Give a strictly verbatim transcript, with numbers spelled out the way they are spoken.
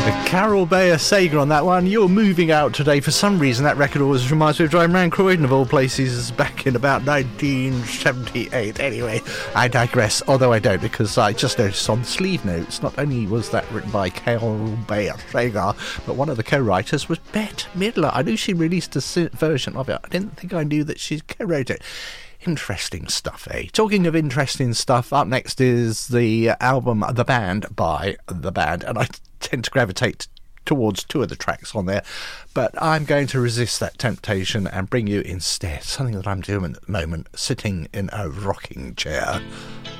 Carol Bayer Sager on that one. You're moving out today. For some reason, that record always reminds me of driving around Croydon, of all places, back in about nineteen seventy-eight. Anyway, I digress, although I don't, because I just noticed on the sleeve notes, not only was that written by Carol Bayer Sager, but one of the co-writers was Bette Midler. I knew she released a version of it. I didn't think I knew that she co-wrote it. Interesting stuff, eh? Talking of interesting stuff, up next is the album The Band by The Band, and I tend to gravitate towards two of the tracks on there, but I'm going to resist that temptation and bring you instead something that I'm doing at the moment, sitting in a rocking chair.